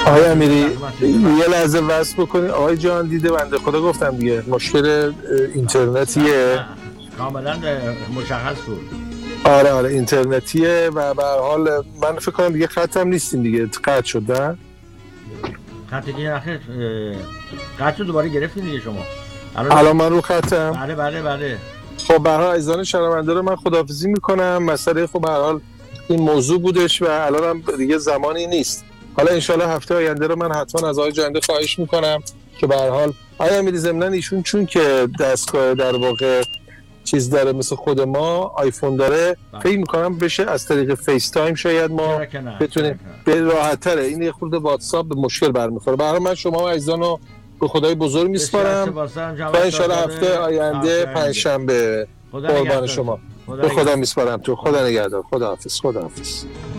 آقای امیری یه لحظه وصل بکنی. آقای جان دیده بنده خدا گفتم دیگه مشکل اینترنتیه. کاملا مشخص بود. آره اینترنتیه و به هر حال من فکر کنم دیگه خطم نیستیم دیگه، قطع شد نه؟ خط دیگه آخر قطع شد دوباره گرفتین دیگه شما. الان من رو خطم. بله. خب به هر حال عزیزان شنونده رو من خداحافظی میکنم. مسئله خب به هر حال این موضوع بودش و الان هم دیگه زمانی نیست. حالا انشالله هفته آینده رو من حتما از آقای جنده خواهش میکنم که به هر حال آیا امیری ضمناً ایشون چون که دستگاه در واقع چیز داره مثل خود ما آیفون داره، فکر میکنم بشه از طریق فیس تایم شاید ما بتونیم به راحت تره. این یه خورده واتساپ به مشکل برمیخوره. به هر حال من شما و عزیزانو به خدای بزرگ میسپارم تا انشالله هفته آینده پنجشنبه قربان شما به خدا میسپارم. تو خدا نگهدار. خداحافظ.